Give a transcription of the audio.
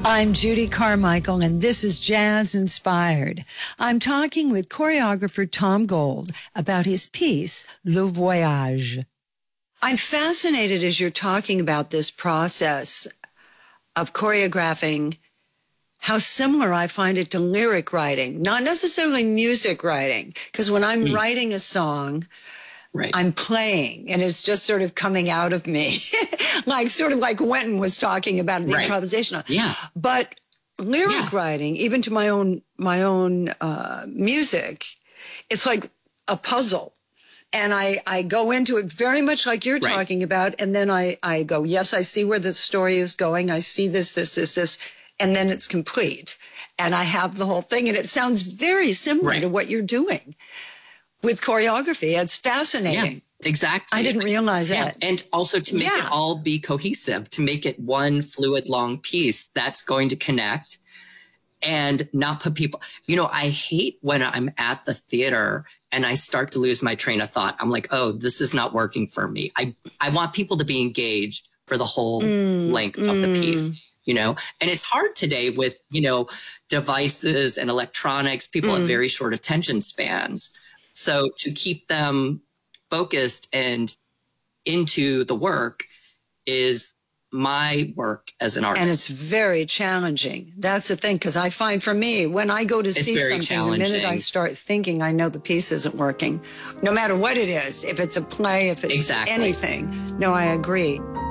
I'm Judy Carmichael, and this is Jazz Inspired. I'm talking with choreographer Tom Gold about his piece, Le Voyage. I'm fascinated as you're talking about this process of choreographing, how similar I find it to lyric writing, not necessarily music writing, because when I'm writing a song, right, I'm playing and it's just sort of coming out of me, sort of like Wynton was talking about the improvisational. Yeah. But lyric writing, even to my own music, it's like a puzzle. And I go into it very much like you're talking about. And then I go, yes, I see where the story is going. I see this. And then it's complete. And I have the whole thing. And it sounds very similar to what you're doing with choreography. It's fascinating. Yeah, exactly. I didn't realize that. And also to make it all be cohesive, to make it one fluid long piece that's going to connect and not put people, I hate when I'm at the theater and I start to lose my train of thought. I'm like, oh, this is not working for me. I want people to be engaged for the whole length of the piece. And it's hard today with, devices and electronics. People have very short attention spans. So to keep them focused and into the work is my work as an artist. And it's very challenging. That's the thing, because I find for me, when I go to see something, the minute I start thinking, I know the piece isn't working. No matter what it is, if it's a play, if it's anything. No, I agree.